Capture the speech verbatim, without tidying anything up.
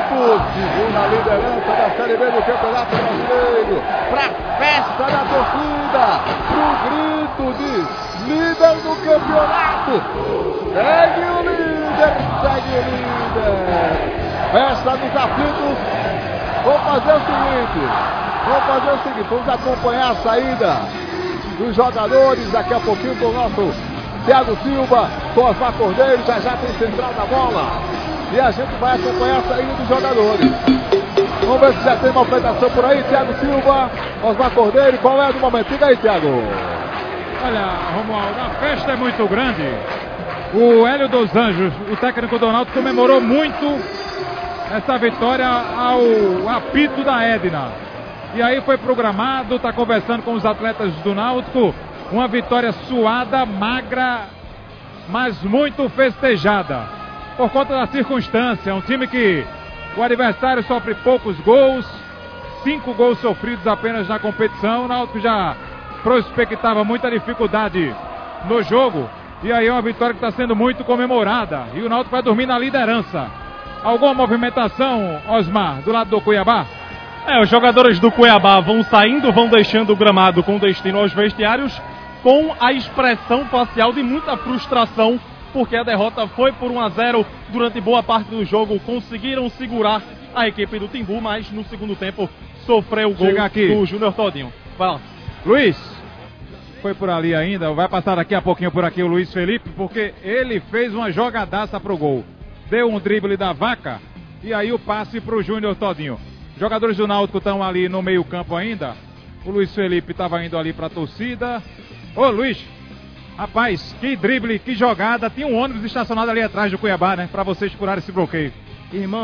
Timbu na liderança da Série B do Campeonato Brasileiro. Pra festa da torcida, pro grito de líder do campeonato. Segue o líder, segue o líder. Festa dos aflitos. Vamos fazer o seguinte, vamos fazer o seguinte, vamos acompanhar a saída dos jogadores daqui a pouquinho com o nosso Thiago Silva, com Osmar Cordeiro, já já tem central na bola. E a gente vai acompanhar a saída dos jogadores. Vamos ver se já tem uma movimentação por aí, Thiago Silva, Osmar Cordeiro, qual é a do momento? Diga aí, Thiago. Olha, Romualdo, a festa é muito grande. O Hélio dos Anjos, o técnico do Náutico, comemorou muito essa vitória ao apito da Edna. E aí foi programado, está conversando com os atletas do Náutico. Uma vitória suada, magra, mas muito festejada. Por conta da circunstância, um time que o adversário sofre poucos gols, cinco gols sofridos apenas na competição. O Náutico já prospectava muita dificuldade no jogo. E aí é uma vitória que está sendo muito comemorada. E o Náutico vai dormir na liderança. Alguma movimentação, Osmar, do lado do Cuiabá? É, os jogadores do Cuiabá vão saindo, vão deixando o gramado com destino aos vestiários, com a expressão facial de muita frustração, porque a derrota foi por um a zero durante boa parte do jogo. Conseguiram segurar a equipe do Timbu, mas no segundo tempo sofreu o gol do Júnior Todinho. Vai lá. Luiz, foi por ali ainda, vai passar daqui a pouquinho por aqui o Luiz Felipe, porque ele fez uma jogadaça pro gol. Deu um drible da Vaca e aí o passe pro Júnior Todinho. Jogadores do Náutico estão ali no meio campo ainda. O Luiz Felipe estava indo ali para a torcida. Ô Luiz, rapaz, que drible, que jogada. Tinha um ônibus estacionado ali atrás do Cuiabá, né? Para vocês furarem esse bloqueio. Irmão,